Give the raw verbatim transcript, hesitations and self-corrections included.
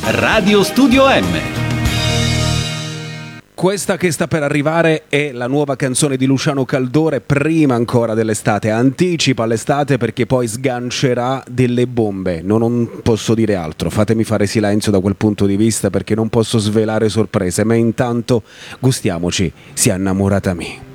Radio Studio M. Questa che sta per arrivare è la nuova canzone di Luciano Caldore, prima ancora dell'estate, anticipa l'estate perché poi sgancerà delle bombe, non, non posso dire altro, fatemi fare silenzio da quel punto di vista perché non posso svelare sorprese, ma intanto gustiamoci, Si è innamorata me.